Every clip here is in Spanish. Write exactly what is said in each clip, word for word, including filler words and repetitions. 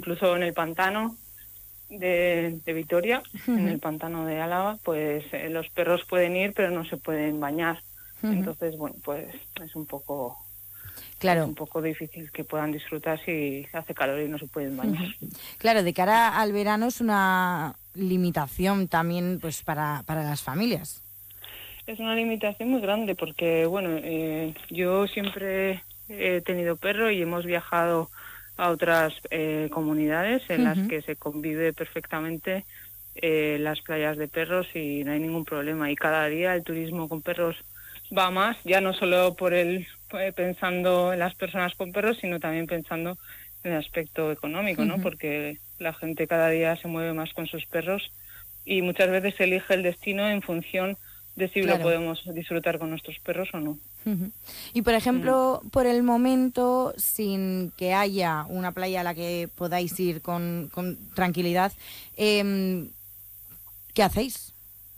incluso en el pantano de, de Vitoria, uh-huh. en el pantano de Álava, pues eh, los perros pueden ir, pero no se pueden bañar. Uh-huh. Entonces, bueno, pues es un poco... Claro. Es un poco difícil que puedan disfrutar si hace calor y no se pueden bañar. Uh-huh. Claro, de cara al verano es una limitación también pues para, para las familias. Es una limitación muy grande porque, bueno, eh, yo siempre he tenido perro y hemos viajado a otras eh, comunidades en uh-huh. las que se convive perfectamente eh, las playas de perros y no hay ningún problema. Y cada día el turismo con perros va más, ya no solo por el eh, pensando en las personas con perros, sino también pensando en el aspecto económico, ¿no? Uh-huh. Porque la gente cada día se mueve más con sus perros y muchas veces elige el destino en función de si claro. lo podemos disfrutar con nuestros perros o no. Uh-huh. Y por ejemplo, uh-huh. por el momento, sin que haya una playa a la que podáis ir con, con tranquilidad, eh, ¿qué hacéis?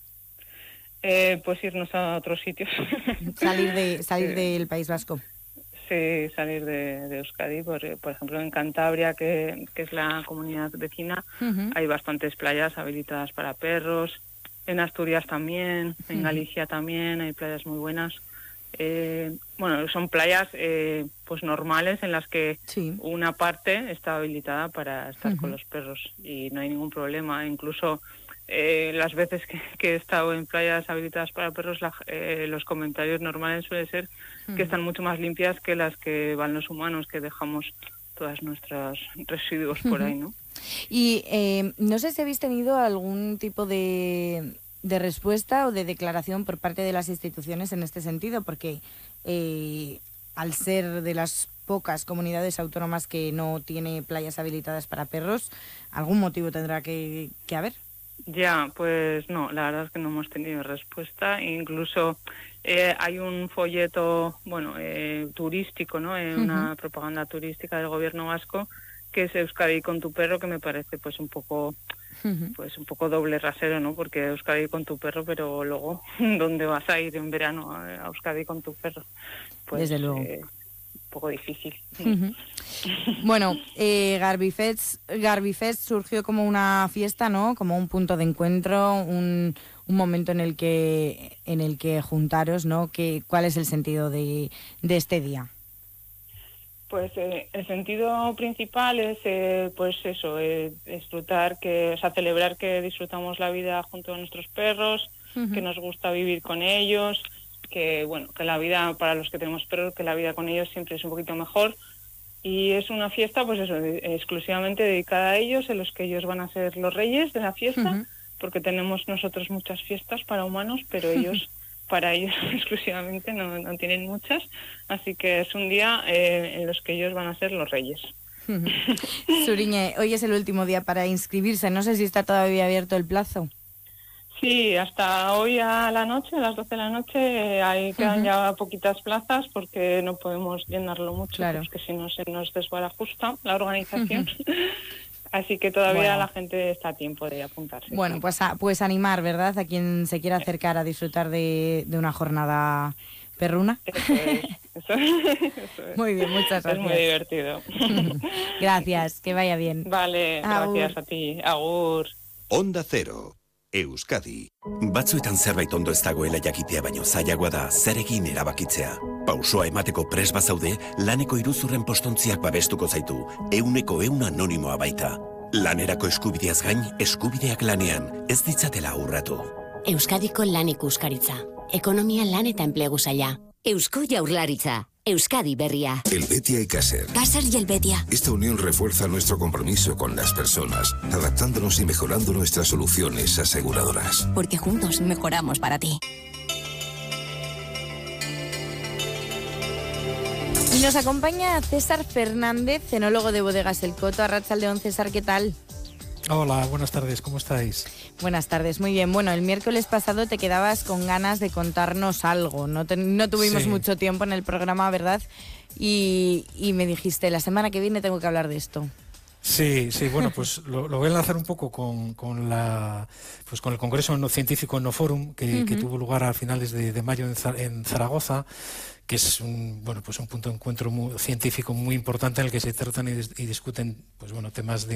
Eh, pues irnos a otros sitios. Salir de salir sí. del País Vasco. Sí, salir de, de Euskadi. Por, por ejemplo, en Cantabria, que, que es la comunidad vecina, uh-huh. hay bastantes playas habilitadas para perros. En Asturias también, uh-huh. en Galicia también hay playas muy buenas. Eh, bueno, son playas eh, pues normales en las que sí. una parte está habilitada para estar uh-huh. con los perros y no hay ningún problema. Incluso Eh, las veces que, que he estado en playas habilitadas para perros, la, eh, los comentarios normales suelen ser uh-huh. que están mucho más limpias que las que van los humanos, que dejamos todos nuestros residuos por uh-huh. ahí, ¿no? Y eh, no sé si habéis tenido algún tipo de, de respuesta o de declaración por parte de las instituciones en este sentido, porque eh, al ser de las pocas comunidades autónomas que no tiene playas habilitadas para perros, algún motivo tendrá que, que haber. Ya, pues no, la verdad es que no hemos tenido respuesta. Incluso eh, hay un folleto, bueno, eh, turístico, ¿no? Eh, uh-huh. Una propaganda turística del gobierno vasco que es Euskadi con tu perro, que me parece pues un poco, uh-huh. pues un poco doble rasero, ¿no? Porque Euskadi con tu perro, pero luego ¿dónde vas a ir en verano a Euskadi con tu perro? Pues, desde luego. Eh, un poco difícil. Uh-huh. Bueno, eh, Garbi Fest, Garbi Fest surgió como una fiesta, ¿no? Como un punto de encuentro, un, un momento en el que en el que juntaros, ¿no? Que, ¿cuál es el sentido de, de este día? Pues eh, el sentido principal es, eh, pues eso, eh, disfrutar, que, o sea, celebrar que disfrutamos la vida junto a nuestros perros, uh-huh. que nos gusta vivir con ellos, que bueno, que la vida, para los que tenemos perros, que la vida con ellos siempre es un poquito mejor. Y es una fiesta, pues eso, exclusivamente dedicada a ellos, en los que ellos van a ser los reyes de la fiesta, uh-huh. porque tenemos nosotros muchas fiestas para humanos, pero ellos, para ellos exclusivamente no, no tienen muchas, así que es un día eh, en los que ellos van a ser los reyes. Uh-huh. Suriñe, hoy es el último día para inscribirse, no sé si está todavía abierto el plazo. Sí, hasta hoy a la noche, a las doce de la noche, hay quedan uh-huh. ya poquitas plazas porque no podemos llenarlo mucho, claro. porque si no se nos desbarajusta la organización. Uh-huh. Así que todavía bueno. la gente está a tiempo de apuntarse. Bueno, sí. pues, a, pues animar, ¿verdad? A quien se quiera acercar a disfrutar de, de una jornada perruna. Eso es, eso es, eso es. Muy bien, muchas gracias. Es muy divertido. Gracias, que vaya bien. Vale, Agur. Gracias a ti. Agur. Onda Cero. Euskadi. Batzuetan zerbait ondo ez dagoela jakitea baino zailagoa da zer egin erabakitzea. Pausoa emateko pres bazaude, laneko iruzurren postontziak babestuko zaitu, euneko eun anonimoa baita. Lanerako eskubideaz gain, eskubideak lanean, ez ditzatela urratu. Euskadiko lan ikuskaritza. Ekonomia, lan eta enplegu saila. Eusko Jaurlaritza. Euskadi Berria. Helvetia y Caser. Caser y Helvetia. Esta unión refuerza nuestro compromiso con las personas, adaptándonos y mejorando nuestras soluciones aseguradoras. Porque juntos mejoramos para ti. Y nos acompaña César Fernández, cenólogo de Bodegas El Coto. Arratsaldeon, César, ¿qué tal? Hola, buenas tardes, ¿cómo estáis? Buenas tardes, muy bien. Bueno, el miércoles pasado te quedabas con ganas de contarnos algo. No, te, no tuvimos sí. mucho tiempo en el programa, ¿verdad? Y, y me dijiste, la semana que viene tengo que hablar de esto. Sí, sí, bueno, pues lo, lo voy a lanzar un poco con, con, la, pues con el Congreso Científico No Forum, que, uh-huh. que tuvo lugar a finales de, de mayo en, en Zaragoza, que es un, bueno, pues un punto de encuentro muy, científico muy importante en el que se tratan y, y discuten pues, bueno, temas de